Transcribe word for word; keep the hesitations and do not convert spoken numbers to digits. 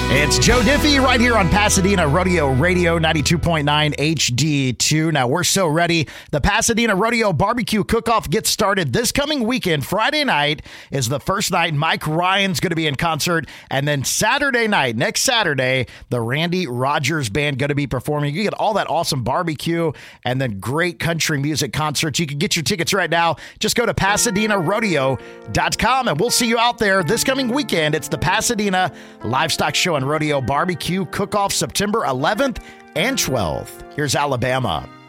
It's Joe Diffie right here on Pasadena Rodeo Radio ninety-two point nine H D two. Now, we're so ready. The Pasadena Rodeo Barbecue Cook-Off gets started this coming weekend. Friday night is the first night. Mike Ryan's going to be in concert. And then Saturday night, next Saturday, the Randy Rogers Band going to be performing. You get all that awesome barbecue and then great country music concerts. You can get your tickets right now. Just go to Pasadena Rodeo dot com, and we'll see you out there this coming weekend. It's the Pasadena Livestock Show and Rodeo Barbecue Cook-Off September eleventh and twelfth. Here's Alabama.